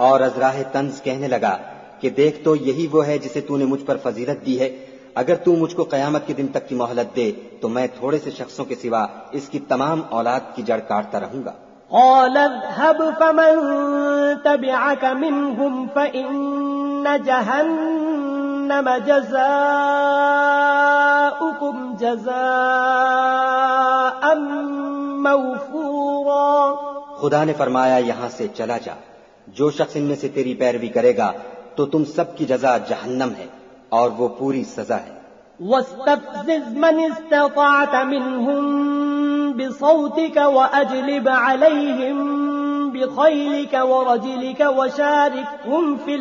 और अज़राह तंज कहने लगा कि देख तो यही वो है जिसे तूने मुझ पर फजीलत दी है। अगर तू मुझको क़यामत के दिन तक की मोहलत दे तो मैं थोड़े से शख्सों के सिवा इसकी तमाम औलाद की जड़ काटता रहूंगा। क़ाल इज़हब फ़मन तबिअक मिनहुम फ़इन्न जहन्नम जज़ाउकुम जज़ाअन मग़फ़ूरा। खुदा ने फरमाया, यहाँ से चला जा। जो शख्स इनमें से तेरी पैरवी करेगा तो तुम सब की जज़ा जहन्नम है और वो पूरी सजा है। वस्तफ़्ज़िज़ मन इस्तताअत मिनहुम बिसौतिक वअजलिब अलैहिम बिखैलिक वरजिलिक वशारिकहुम फिल